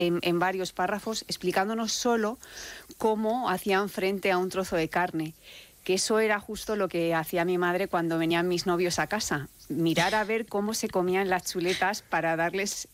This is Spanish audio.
en varios párrafos explicándonos solo cómo hacían frente a un trozo de carne. Que eso era justo lo que hacía mi madre cuando venían mis novios a casa. Mirar a ver cómo se comían las chuletas para darles